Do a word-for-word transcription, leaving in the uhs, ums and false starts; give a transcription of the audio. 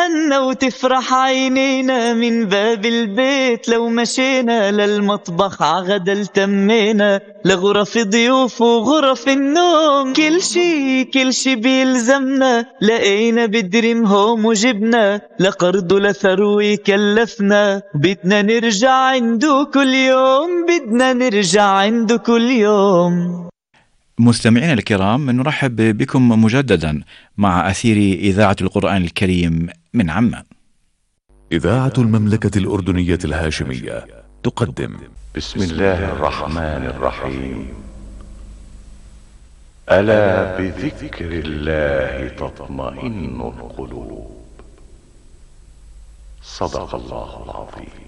نستنى وتفرح عينينا من باب البيت لو مشينا للمطبخ عغدا التمينا لغرف ضيوف وغرف النوم كل شي كل شي بيلزمنا لقينا بدريم هوم وجبنا لقرض لثروي كلفنا بدنا نرجع عنده كل يوم بدنا نرجع عنده كل يوم. مستمعينا الكرام، نرحب بكم مجددا مع أثير إذاعة القرآن الكريم من عمان. إذاعة المملكة الأردنية الهاشمية تقدم بسم الله الرحمن الرحيم. ألا بذكر الله تطمئن القلوب. صدق الله العظيم.